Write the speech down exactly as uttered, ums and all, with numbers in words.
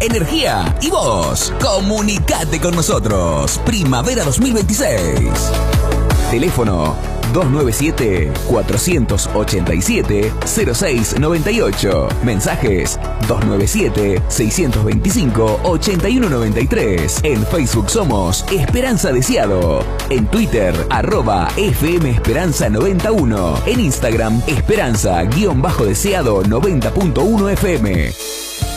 energía y vos. Comunicate con nosotros. Primavera dos mil veintiséis. Teléfono dos nueve siete, cuatro ocho siete, cero seis nueve ocho. Mensajes dos nueve siete, seis dos cinco, ocho uno nueve tres. En Facebook somos Esperanza Deseado. En Twitter, arroba F M Esperanza noventa y uno. En Instagram, Esperanza-Deseado noventa punto uno F M.